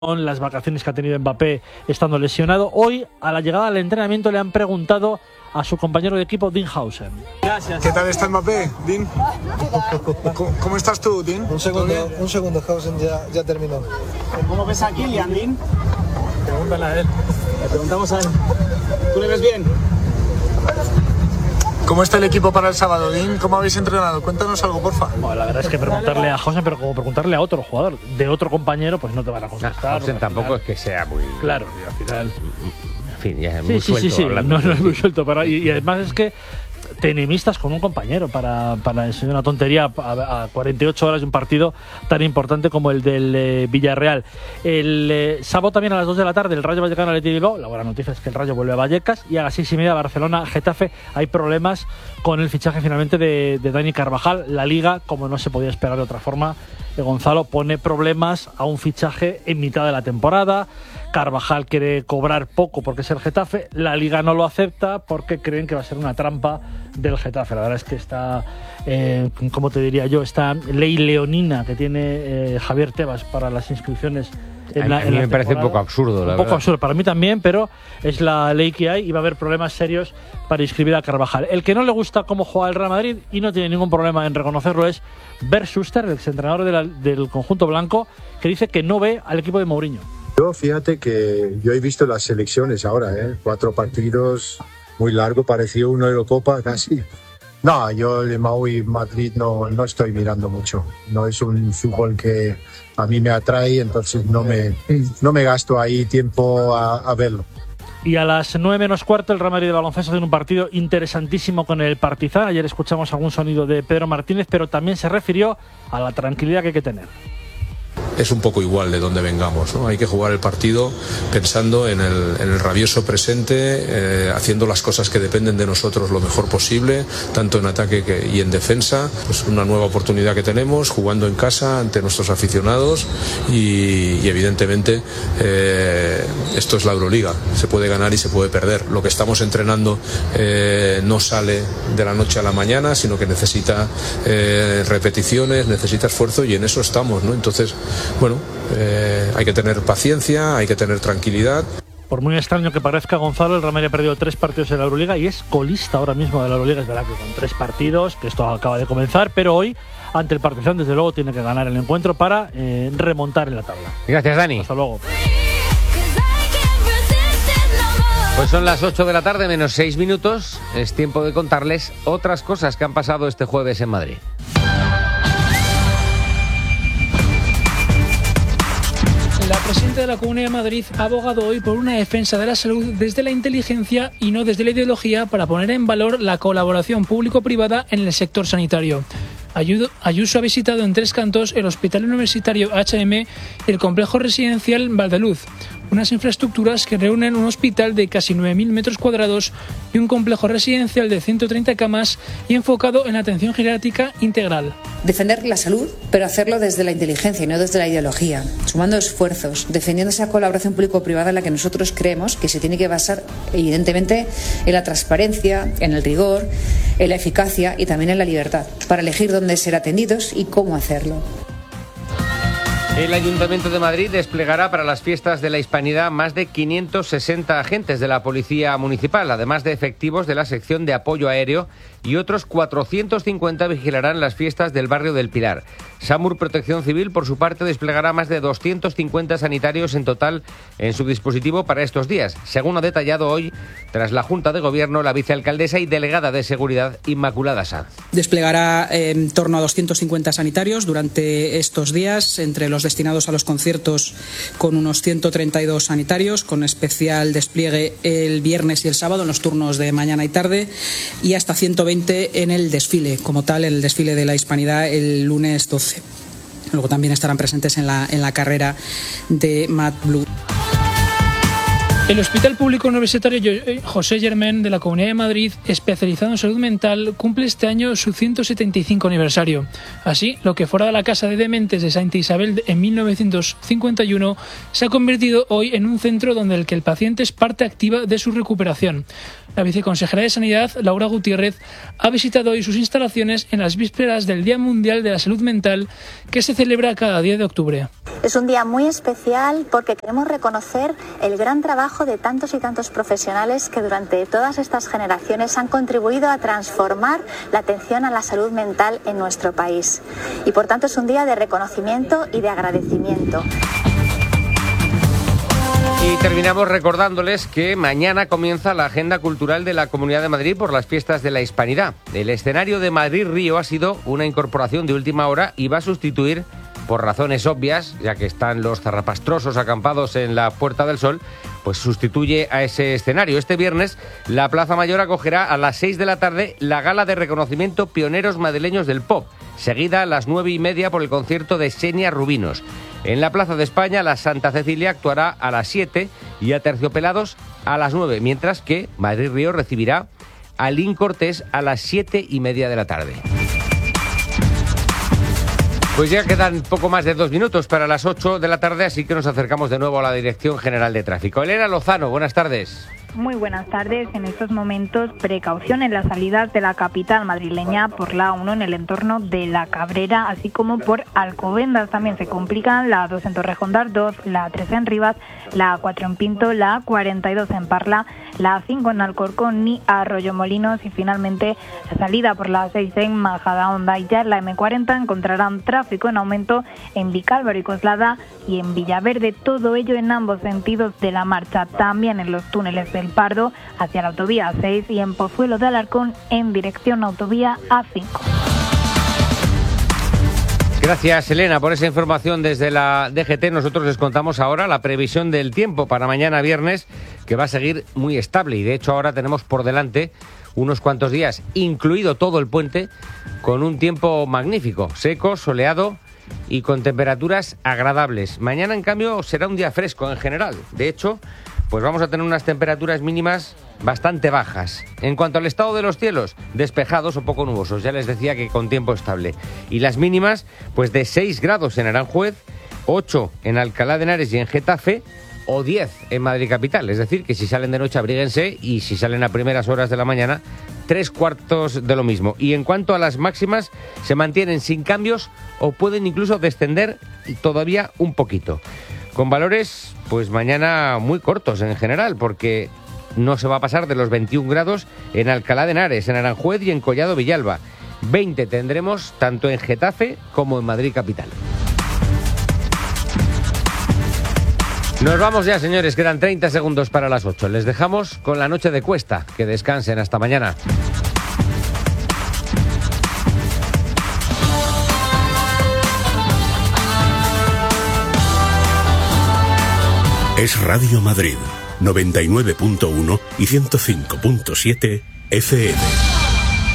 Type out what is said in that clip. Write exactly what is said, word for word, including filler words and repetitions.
las vacaciones que ha tenido Mbappé estando lesionado. Hoy, a la llegada al entrenamiento, le han preguntado a su compañero de equipo, Dean Howson. Gracias. ¿Qué tal está Mbappé, Dean? ¿Cómo, ¿Cómo estás tú, Dean? Un segundo, un segundo, Howson ya, ya terminó. ¿Cómo ves a Kylian, Dean? Pregúntale a él. Le preguntamos a él. ¿Tú le ves bien? ¿Cómo está el equipo para el sábado, Dean? ¿Cómo habéis entrenado? Cuéntanos algo, porfa. Bueno, la verdad es que preguntarle a Howson, pero como preguntarle a otro jugador de otro compañero, pues no te van a contestar. No, Howson tampoco es que sea muy... Claro, y al final... En fin, ya es sí, muy sí, suelto. Sí, sí, hablando. no, no es muy suelto. Pero, y, y además es que te enemistas con un compañero para, para es una tontería a, a cuarenta y ocho horas de un partido tan importante como el del eh, Villarreal. El eh, sábado también a las dos de la tarde el Rayo Vallecano Athletic Bilbao. La buena noticia es que el Rayo vuelve a Vallecas, y a las seis y media Barcelona Getafe. Hay problemas con el fichaje finalmente de, de Dani Carvajal. La Liga, como no se podía esperar de otra forma, eh, Gonzalo, pone problemas a un fichaje en mitad de la temporada. Carvajal quiere cobrar poco porque es el Getafe, la Liga no lo acepta porque creen que va a ser una trampa del Getafe. La verdad es que está, eh, como te diría yo, esta ley leonina que tiene eh, Javier Tebas para las inscripciones en la, a mí en la me parece un poco absurdo, la un verdad. poco absurdo, para mí también, pero es la ley que hay y va a haber problemas serios para inscribir a Carvajal. El que no le gusta cómo juega el Real Madrid, y no tiene ningún problema en reconocerlo, es Bert Schuster, el exentrenador de la, del conjunto blanco, que dice que no ve al equipo de Mourinho. Yo, fíjate que yo he visto las selecciones ahora, ¿eh? Cuatro partidos, muy largo, pareció una Eurocopa casi. No, yo de Mau y Madrid no, no estoy mirando mucho. No es un fútbol que a mí me atrae, entonces no me, no me gasto ahí tiempo a, a verlo. Y a las nueve menos cuarto el Real Madrid de baloncesto tiene un partido interesantísimo con el Partizan. Ayer escuchamos algún sonido de Pedro Martínez, pero también se refirió a la tranquilidad que hay que tener. Es un poco igual de donde vengamos, ¿no? Hay que jugar el partido pensando en el, en el rabioso presente, eh, haciendo las cosas que dependen de nosotros lo mejor posible, tanto en ataque que, y en defensa. Pues una nueva oportunidad que tenemos, jugando en casa ante nuestros aficionados y, y evidentemente eh, esto es la Euroliga, se puede ganar y se puede perder. Lo que estamos entrenando eh, no sale de la noche a la mañana, sino que necesita eh, repeticiones, necesita esfuerzo, y en eso estamos, ¿no? Entonces, bueno, eh, hay que tener paciencia, hay que tener tranquilidad. Por muy extraño que parezca, Gonzalo, el Real Madrid ha perdido tres partidos en la Euroliga y es colista ahora mismo de la Euroliga. Es verdad que con tres partidos, que esto acaba de comenzar, pero hoy, ante el Partizan, desde luego tiene que ganar el encuentro para eh, remontar en la tabla. Gracias, Dani. Hasta luego. Pues son las ocho de la tarde, menos seis minutos. Es tiempo de contarles otras cosas que han pasado este jueves en Madrid. La presidenta de la Comunidad de Madrid ha abogado hoy por una defensa de la salud desde la inteligencia y no desde la ideología, para poner en valor la colaboración público-privada en el sector sanitario. Ayuso ha visitado en Tres Cantos el Hospital Universitario H M y el complejo residencial Valdeluz, unas infraestructuras que reúnen un hospital de casi nueve mil metros cuadrados y un complejo residencial de ciento treinta camas y enfocado en la atención geriátrica integral. Defender la salud, pero hacerlo desde la inteligencia y no desde la ideología, sumando esfuerzos, defendiendo esa colaboración público-privada en la que nosotros creemos que se tiene que basar, evidentemente, en la transparencia, en el rigor, en la eficacia y también en la libertad, para elegir dónde ser atendidos y cómo hacerlo. El Ayuntamiento de Madrid desplegará para las fiestas de la Hispanidad más de quinientos sesenta agentes de la Policía Municipal, además de efectivos de la sección de apoyo aéreo, y otros cuatrocientos cincuenta vigilarán las fiestas del barrio del Pilar. SAMUR Protección Civil, por su parte, desplegará más de doscientos cincuenta sanitarios en total en su dispositivo para estos días, según ha detallado hoy, tras la Junta de Gobierno, la vicealcaldesa y delegada de Seguridad, Inmaculada Sanz. Desplegará eh, en torno a doscientos cincuenta sanitarios durante estos días, entre los destinados a los conciertos con unos ciento treinta y dos sanitarios, con especial despliegue el viernes y el sábado en los turnos de mañana y tarde, y hasta ciento veinte en el desfile, como tal, en el desfile de la Hispanidad el lunes doce. Luego también estarán presentes en la, en la carrera de Mad Blue. El Hospital Público Universitario José Germán de la Comunidad de Madrid, especializado en salud mental, cumple este año su ciento setenta y cinco aniversario. Así, lo que fuera de la Casa de Dementes de Santa Isabel en mil novecientos cincuenta y uno se ha convertido hoy en un centro donde el que el paciente es parte activa de su recuperación. La viceconsejera de Sanidad, Laura Gutiérrez, ha visitado hoy sus instalaciones en las vísperas del Día Mundial de la Salud Mental, que se celebra cada diez de octubre. Es un día muy especial porque queremos reconocer el gran trabajo de tantos y tantos profesionales que durante todas estas generaciones han contribuido a transformar la atención a la salud mental en nuestro país. Y por tanto es un día de reconocimiento y de agradecimiento. Y terminamos recordándoles que mañana comienza la agenda cultural de la Comunidad de Madrid por las fiestas de la Hispanidad. El escenario de Madrid Río ha sido una incorporación de última hora y va a sustituir, por razones obvias, ya que están los zarrapastrosos acampados en la Puerta del Sol, pues sustituye a ese escenario. Este viernes la Plaza Mayor acogerá a las seis de la tarde la gala de reconocimiento Pioneros Madrileños del Pop, seguida a las nueve y media por el concierto de Xenia Rubinos. En la Plaza de España, la Santa Cecilia actuará a las siete y Aterciopelados a las nueve, mientras que Madrid Río recibirá a Lin Cortés a las siete y media de la tarde. Pues ya quedan poco más de dos minutos para las ocho de la tarde, así que nos acercamos de nuevo a la Dirección General de Tráfico. Elena Lozano, buenas tardes. Muy buenas tardes. En estos momentos, precaución en las salidas de la capital madrileña por la A uno en el entorno de La Cabrera, así como por Alcobendas. También se complican la A dos en Torrejón de Ardoz, la A tres en Rivas, la A cuatro en Pinto, la A cuarenta y dos en Parla, la A cinco en Alcorcón y Arroyomolinos y finalmente la salida por la A seis en Majadahonda. Y ya en la eme cuarenta encontrarán tráfico en aumento en Vicálvaro y Coslada y en Villaverde, todo ello en ambos sentidos de la marcha, también en los túneles de El Pardo hacia la autovía A seis y en Pozuelo de Alarcón en dirección autovía A cinco. Gracias, Elena, por esa información desde la D G T. Nosotros les contamos ahora la previsión del tiempo para mañana viernes, que va a seguir muy estable y de hecho ahora tenemos por delante unos cuantos días, incluido todo el puente, con un tiempo magnífico, seco, soleado y con temperaturas agradables. Mañana, en cambio, será un día fresco en general. De hecho, pues vamos a tener unas temperaturas mínimas bastante bajas. En cuanto al estado de los cielos, despejados o poco nubosos, ya les decía que con tiempo estable. Y las mínimas, pues de seis grados en Aranjuez, ocho en Alcalá de Henares y en Getafe, o diez en Madrid capital. Es decir, que si salen de noche abríguense y si salen a primeras horas de la mañana, tres cuartos de lo mismo. Y en cuanto a las máximas, se mantienen sin cambios o pueden incluso descender todavía un poquito. Con valores, pues mañana muy cortos en general, porque no se va a pasar de los veintiún grados en Alcalá de Henares, en Aranjuez y en Collado Villalba. veinte tendremos tanto en Getafe como en Madrid capital. Nos vamos ya, señores, quedan treinta segundos para las ocho. Les dejamos con la noche de Cuesta. Que descansen, hasta mañana. Es Radio Madrid, noventa y nueve punto uno y ciento cinco punto siete F M.